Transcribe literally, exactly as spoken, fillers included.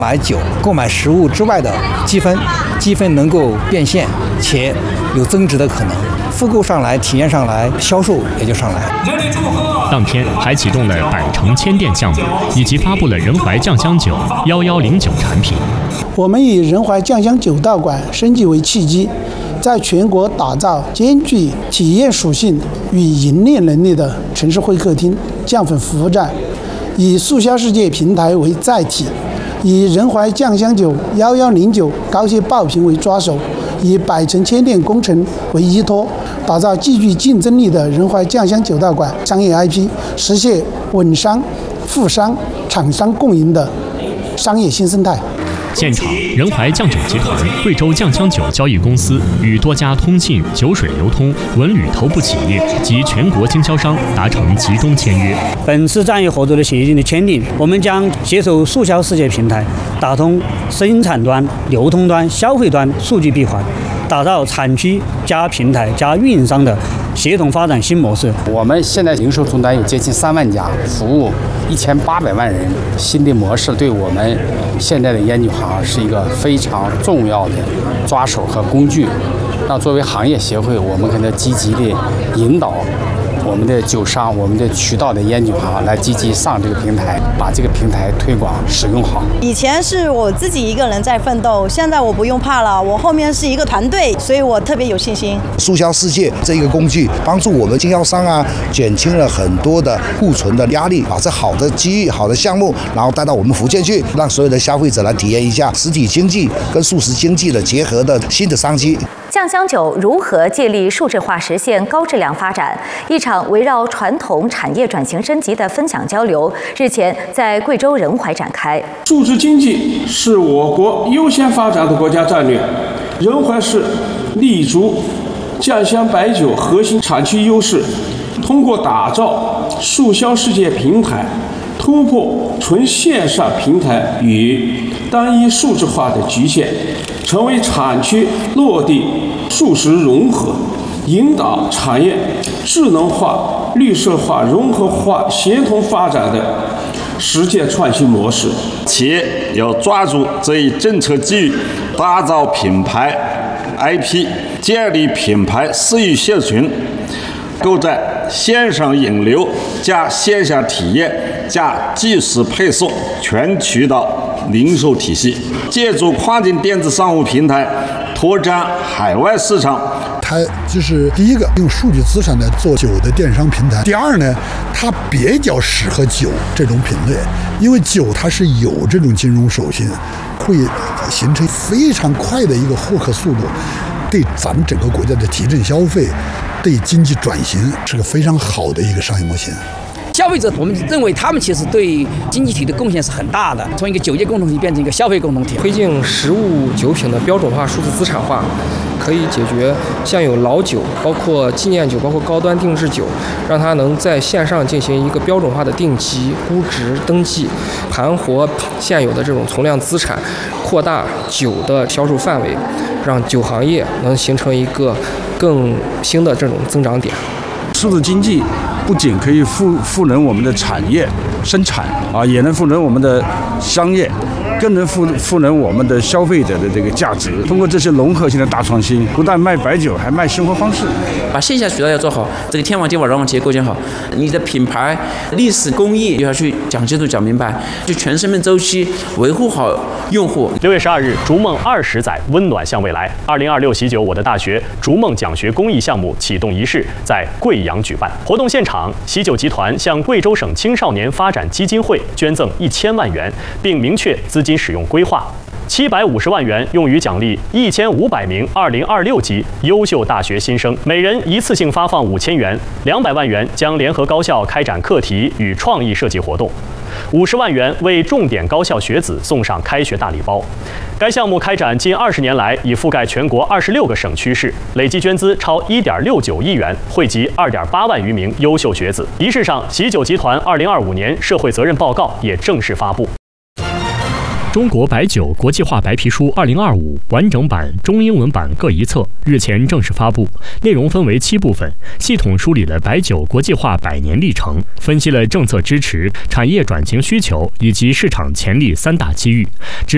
买酒、购买食物之外的积分，积分能够变现且有增值的可能，复购上来、体验上来、销售也就上来。 当天还启动了百城千店项目，以及发布了仁怀酱香酒一一零九产品。 我们以仁怀酱香酒道馆升级为契机，在全国打造兼具体验属性与盈利能力的城市会客厅、酱粉服务站，以速销世界平台为载体，以仁怀酱香酒一一零九高阶爆品为抓手，以百城千店工程为依托，打造极具竞争力的仁怀酱香酒道馆商业 I P， 实现稳商、富商、厂商共赢的商业新生态。 现场，仁怀酱酒集团、贵州酱香酒交易公司与多家通信、酒水流通、文旅头部企业及全国经销商达成集中签约。 本次战役合作的协议经的签订，我们将携手速销世界平台，打通生产端、流通端、消费端数据闭环，打造产区加平台加运营商的协同发展新模式。 我们现在零售终端有接近三万家，服务一千八百万人。新的模式对我们现在的烟酒行是一个非常重要的抓手和工具。那作为行业协会，我们可能积极的引导我们的酒商、我们的渠道的烟酒行来积极上这个平台，把这个平台推广使用好。 以前是我自己一个人在奋斗，现在我不用怕了，我后面是一个团队，所以我特别有信心。 速销世界这一个工具，帮助我们经销商啊，减轻了很多的库存的压力，把这好的机遇、好的项目，然后带到我们福建去，让所有的消费者来体验一下实体经济跟速食经济的结合的新的商机。 酱香酒如何借力数字化实现高质量发展？一场围绕传统产业转型升级的分享交流，日前在贵州仁怀展开。 数字经济是我国优先发展的国家战略，仁怀市立足酱香白酒核心产区优势，通过打造速销世界平台，突破纯线上平台与单一数字化的局限，成为产区落地数实融合，引导产业智能化、绿色化、融合化协同发展的实践创新模式。 企业要抓住这一政策机遇，打造品牌 I P， 建立品牌私域社群，构建线上引流加线下体验加即时配送全渠道零售体系，借助跨境电子商务平台拓展海外市场。 它就是第一个用数据资产来做酒的电商平台。第二呢，它比较适合酒这种品类，因为酒它是有这种金融属性，会形成非常快的一个获客速度，对咱们整个国家的提振消费、对经济转型是个非常好的一个商业模型。 消费者，我们认为他们其实对经济体的贡献是很大的，从一个酒业共同体变成一个消费共同体。 推进食物酒品的标准化、数字资产化，可以解决像有老酒、包括纪念酒、包括高端定制酒，让它能在线上进行一个标准化的定级、估值、登记，盘活现有的这种存量资产，扩大酒的销售范围，让酒行业能形成一个更新的这种增长点。 数字经济不仅可以赋赋能我们的产业生产啊，也能赋能我们的商业，更能赋赋能我们的消费者的这个价值。通过这些融合性的大创新，不但卖白酒，还卖生活方式。 把线下渠道要做好，这个天网接网、软网结构建好，你的品牌历史工艺又要去讲清楚、讲明白，就全生命周期维护好用户。 六月十二日，逐梦二十载，温暖向未来。二零二六喜酒我的大学逐梦奖学公益项目启动仪式在贵阳举办。活动现场，喜酒集团向贵州省青少年发展基金会捐赠一千万元，并明确资金使用规划。七百五十万元用于奖励一千五百名二零二六级优秀大学新生，每人一次性发放五千元；两百万元将联合高校开展课题与创意设计活动；五十万元为重点高校学子送上开学大礼包。该项目开展近二十年来，已覆盖全国二十六个省区市，累计捐资超一点六九亿元，惠及二点八万余名优秀学子。仪式上，喜酒集团二零二五年社会责任报告也正式发布。中国白酒国际化白皮书二零二五完整版、中英文版各一册日前正式发布，内容分为七部分，系统梳理了白酒国际化百年历程，分析了政策支持、产业转型需求以及市场潜力三大机遇。